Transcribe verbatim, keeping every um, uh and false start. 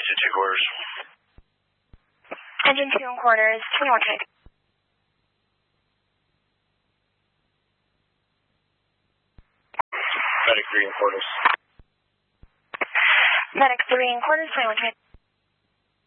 two quarters. Engine two and quarters, twenty-one check. Medic three and quarters. Medic three and quarters, twenty-one check.